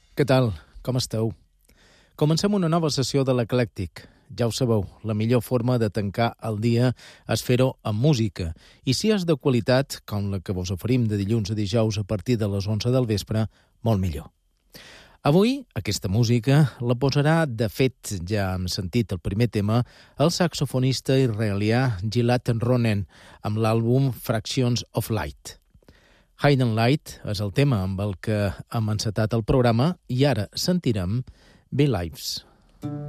Què tal? Com esteu? Comencem una nova sessió de l'Eclèctic. Ja ho sabeu, la millor forma de tancar el dia és fer-ho amb música. I si és de qualitat, com la que vos oferim de dilluns a dijous a partir de les 11 del vespre, molt millor. Avui, aquesta música la posarà, de fet, ja hem sentit el primer tema, el saxofonista israelià Gilad Ronen, amb l'àlbum Fractions of Light. Hidden Light és el tema amb el que hem encetat el programa i ara sentirem Be Lives.